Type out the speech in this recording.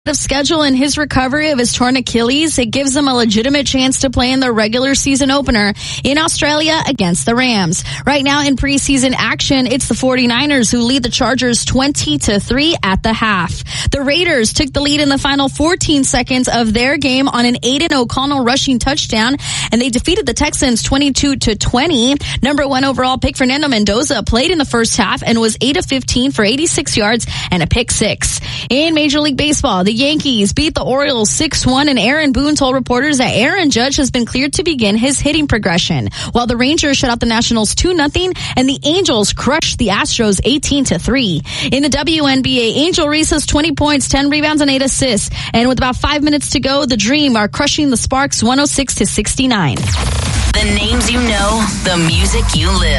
of schedule in his recovery of his torn Achilles, it gives him a legitimate chance to play in the regular season opener in Australia against the Rams. Right now in preseason action, it's the 49ers who lead the Chargers 20-3 at the half. The Raiders took the lead in the final 14 seconds of their game on an Aiden O'Connell rushing touchdown, and they defeated the Texans 22-20. Number 1 overall pick Fernando Mendoza played in the first half and was 8 of 15 for 86 yards and a pick 6. In Major League Baseball, the Yankees beat the Orioles 6-1, and Aaron Boone told reporters that Aaron Judge has been cleared to begin his hitting progression, while the Rangers shut out the Nationals 2-0, and the Angels crushed the Astros 18-3. In the WNBA, Angel Reese has 20 points, 10 rebounds, and 8 assists. And with about 5 minutes to go, the Dream are crushing the Sparks 106-69. The names you know, the music you live.